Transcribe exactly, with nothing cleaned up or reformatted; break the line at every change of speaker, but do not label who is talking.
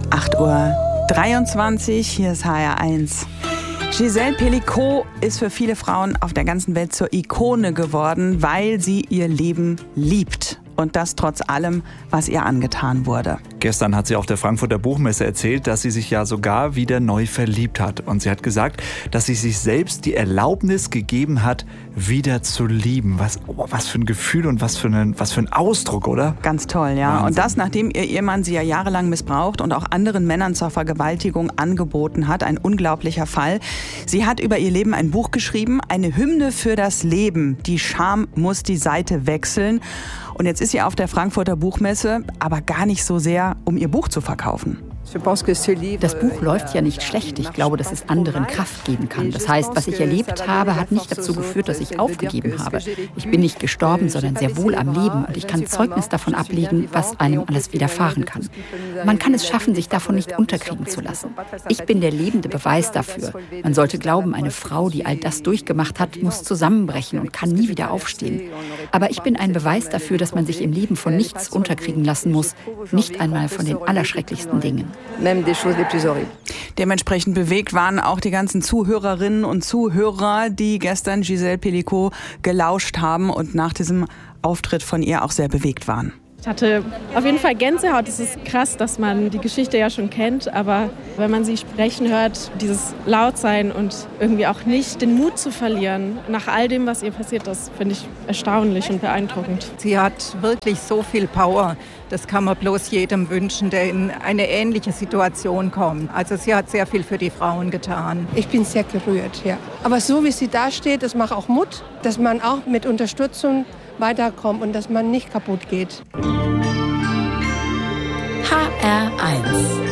acht Uhr dreiundzwanzig, hier ist H R eins. Gisèle Pelicot ist für viele Frauen auf der ganzen Welt zur Ikone geworden, weil sie ihr Leben liebt. Und das trotz allem, was ihr angetan wurde.
Gestern hat sie auf der Frankfurter Buchmesse erzählt, dass sie sich ja sogar wieder neu verliebt hat. Und sie hat gesagt, dass sie sich selbst die Erlaubnis gegeben hat, wieder zu lieben. Was, oh, was für ein Gefühl und was für, einen, was für ein Ausdruck, oder?
Ganz toll, ja.
Wahnsinn.
Und das, nachdem ihr Ehemann sie ja jahrelang missbraucht und auch anderen Männern zur Vergewaltigung angeboten hat. Ein unglaublicher Fall. Sie hat über ihr Leben ein Buch geschrieben, eine Hymne für das Leben. Die Scham muss die Seite wechseln. Und jetzt ist sie auf der Frankfurter Buchmesse, aber gar nicht so sehr, um ihr Buch zu verkaufen.
Das Buch läuft ja nicht schlecht. Ich glaube, dass es anderen Kraft geben kann. Das heißt, was ich erlebt habe, hat nicht dazu geführt, dass ich aufgegeben habe. Ich bin nicht gestorben, sondern sehr wohl am Leben. Und ich kann Zeugnis davon ablegen, was einem alles widerfahren kann. Man kann es schaffen, sich davon nicht unterkriegen zu lassen. Ich bin der lebende Beweis dafür. Man sollte glauben, eine Frau, die all das durchgemacht hat, muss zusammenbrechen und kann nie wieder aufstehen. Aber ich bin ein Beweis dafür, dass man sich im Leben von nichts unterkriegen lassen muss, nicht einmal von den allerschrecklichsten Dingen.
Dementsprechend bewegt waren auch die ganzen Zuhörerinnen und Zuhörer, die gestern Gisèle Pelicot gelauscht haben und nach diesem Auftritt von ihr auch sehr bewegt waren.
Ich hatte auf jeden Fall Gänsehaut. Es ist krass, dass man die Geschichte ja schon kennt, aber wenn man sie sprechen hört, dieses Lautsein und irgendwie auch nicht den Mut zu verlieren, nach all dem, was ihr passiert ist, finde ich erstaunlich und beeindruckend.
Sie hat wirklich so viel Power. Das kann man bloß jedem wünschen, der in eine ähnliche Situation kommt. Also sie hat sehr viel für die Frauen getan.
Ich bin sehr gerührt, ja. Aber so wie sie da steht, das macht auch Mut, dass man auch mit Unterstützung weiterkommt und dass man nicht kaputt geht.
H R eins